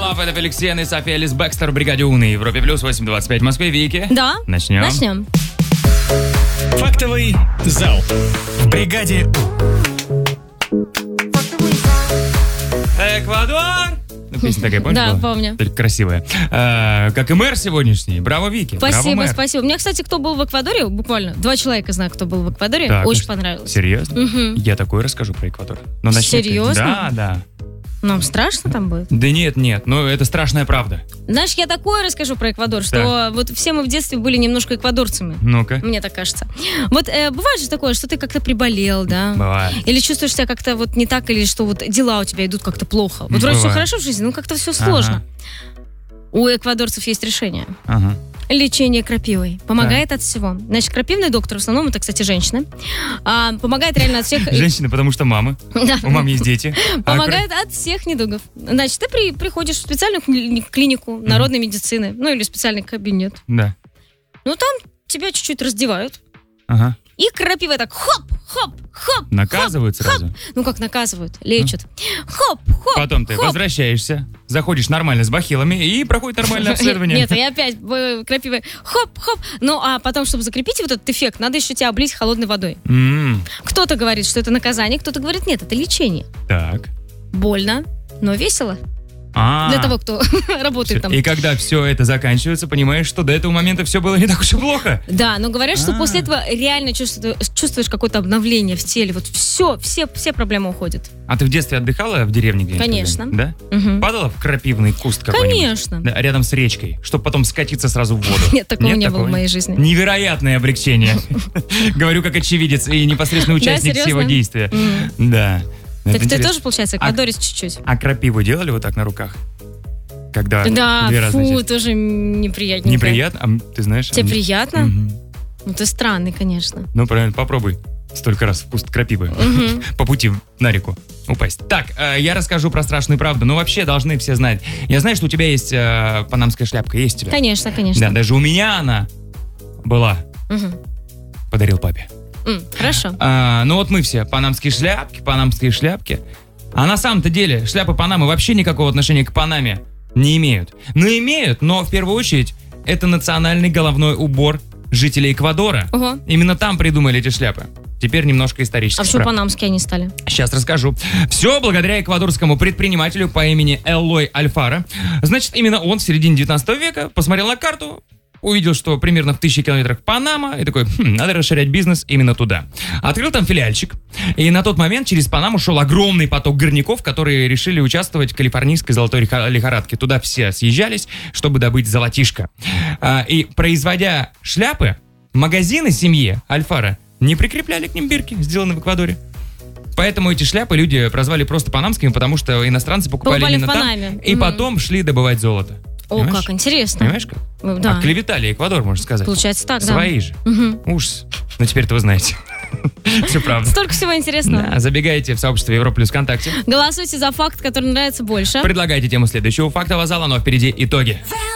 Love, это Феликс Сен и София Элис Бэкстер в бригаде У на Европе Плюс, 8:25 в Москве. Вики. Да. Начнем. Фактовый зал в бригаде У. Эквадор! Песня такая, помнишь? Да, была? помню. Только красивая. Как и мэр сегодняшний. Браво, Вики. Браво, Спасибо, мэр. спасибо. У меня, кстати, кто был в Эквадоре, буквально 2 человека знаю, кто был в Эквадоре. Так, Очень понравилось. Серьезно? Мгм. Я такое расскажу про Эквадор. Но начни ты. Серьезно? Да. Нам страшно там будет? Да нет, но это страшная правда. Знаешь, я такое расскажу про Эквадор, что вот все мы в детстве были немножко эквадорцами. Ну-ка. Мне так кажется. Вот бывает же такое, что ты как-то приболел, да? Бывает. Или чувствуешь себя как-то вот не так, или что вот дела у тебя идут как-то плохо. Вот вроде все Бывает. хорошо в жизни, но как-то все сложно. У эквадорцев есть решение. Ага. Лечение крапивой. Помогает от всего. Значит, крапивный доктор, в основном это, кстати, женщины. Помогает реально от всех... Женщины, потому что мамы. Да. У мам есть дети. Помогает от всех недугов. Значит, ты приходишь в специальную клинику народной медицины, ну или специальный кабинет. Да. Ну, там тебя чуть-чуть раздевают. Ага. И крапивой так хоп. Наказывают хоп, сразу? хоп. Ну, как наказывают? Лечат. Хоп. Потом ты хоп. возвращаешься, заходишь нормально с бахилами и проходит нормальное обследование. Нет, я опять крапивой хоп. Ну, а потом, чтобы закрепить вот этот эффект, надо еще тебя облить холодной водой. Кто-то говорит, что это наказание, кто-то говорит, нет, это лечение. Так. Больно, но весело. Для того, кто работает там. И когда все это заканчивается, понимаешь, что до этого момента все было не так уж и плохо. Да, но говорят, что после этого реально чувствуешь какое-то обновление в теле. Вот все проблемы уходят. А ты в детстве отдыхала в деревне где-нибудь? Конечно. Да? Мгм. Падала в крапивный куст какой-нибудь? Конечно. Да, рядом с речкой, чтобы потом скатиться сразу в воду. Нет, такого не было в моей жизни. Невероятное облегчение. Говорю как очевидец и непосредственный участник всего серьезно? действия. Да. Так Это ты интересно. тоже, получается, эквадорец чуть-чуть? А крапиву делали вот так на руках? Когда Да, две разные фу, части? тоже неприятненько. Неприятно? А ты знаешь? Тебе приятно? Мгм. Ну, ты странный, конечно. Ну, правильно, попробуй. Столько раз в куст крапивы. По пути на реку упасть. Так, я расскажу про страшную правду. Но вообще должны все знать. Я знаю, что у тебя есть панамская шляпка. Есть у тебя? Конечно. Да, даже у меня она была. Мгм. Подарил папе. Хорошо. Ну вот мы все панамские шляпки. А на самом-то деле шляпы Панамы вообще никакого отношения к Панаме не имеют. Но в первую очередь это национальный головной убор жителей Эквадора. Ого. Именно там придумали эти шляпы. Теперь немножко исторически. А почему панамские они стали? Сейчас расскажу. Все благодаря эквадорскому предпринимателю по имени Эллой Альфара. Значит, именно он в середине 19 века посмотрел на карту, увидел, что примерно в 1000 километрах Панама, и такой, надо расширять бизнес именно туда. Открыл там филиальчик, и на тот момент через Панаму шел огромный поток горняков, которые решили участвовать в калифорнийской золотой лихорадке. Туда все съезжались, чтобы добыть золотишко. И производя шляпы, магазины семьи Альфара не прикрепляли к ним бирки, сделанные в Эквадоре. Поэтому эти шляпы люди прозвали просто панамскими, потому что иностранцы покупали Покупали именно в там, Панаме. и потом шли добывать золото. О, Понимаешь? как интересно. Понимаешь как? Да. Оклеветали Эквадор, можно сказать. Получается так, да. Свои же. Ужас. Но теперь-то вы знаете. Все правда. Столько всего интересного. Да, забегайте в сообщество Европа Плюс ВКонтакте. Голосуйте за факт, который нравится больше. Предлагайте тему следующего фактового зала, но впереди итоги.